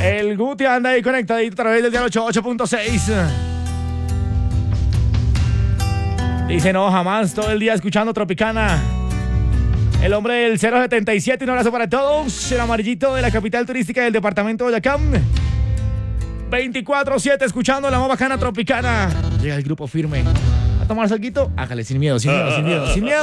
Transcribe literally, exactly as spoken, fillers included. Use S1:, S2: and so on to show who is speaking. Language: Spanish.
S1: El Guti anda ahí conectadito a través del dial ochenta y ocho punto seis. Dice, no, jamás, todo el día escuchando Tropicana. El hombre del cero setenta y siete, un abrazo para todos. El amarillito de la capital turística del departamento de Boyacá. veinticuatro siete escuchando la más bacana Tropicana. Llega el grupo firme. ¿A tomar salguito? Hágale sin miedo, sin miedo, sin miedo, sin miedo.